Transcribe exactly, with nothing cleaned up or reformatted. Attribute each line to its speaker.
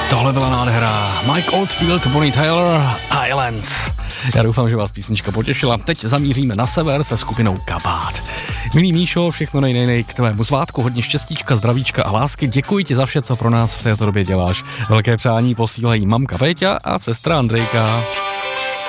Speaker 1: Tohle byla nádhera. Mike Oldfield, Bonnie Tyler, Islands. Já doufám, že vás písnička potěšila. Teď zamíříme na sever se skupinou Kabát. Milý Míšo, všechno nej, nej, nej k tvému svátku, hodně štěstíčka, zdravíčka a lásky. Děkuji ti za vše, co pro nás v této době děláš. Velké přání posílají mamka Péťa a sestra Andrejka.